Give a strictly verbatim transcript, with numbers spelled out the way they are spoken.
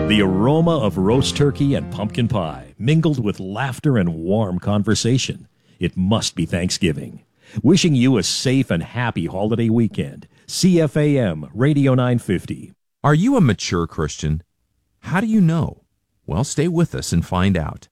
The aroma of roast turkey and pumpkin pie, mingled with laughter and warm conversation. It must be Thanksgiving. Wishing you a safe and happy holiday weekend. C F A M Radio nine fifty. Are you a mature Christian? How do you know? Well, stay with us and find out.